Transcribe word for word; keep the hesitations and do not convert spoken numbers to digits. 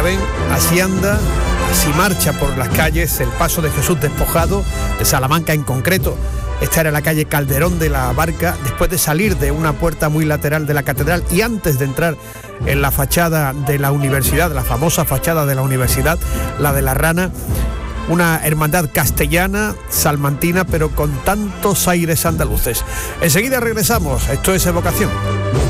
ven, así anda, así marcha por las calles el paso de Jesús despojado, de Salamanca en concreto. Esta era la calle Calderón de la Barca, después de salir de una puerta muy lateral de la catedral y antes de entrar en la fachada de la universidad, la famosa fachada de la universidad, la de la Rana. Una hermandad castellana, salmantina, pero con tantos aires andaluces. Enseguida regresamos, esto es Evocación.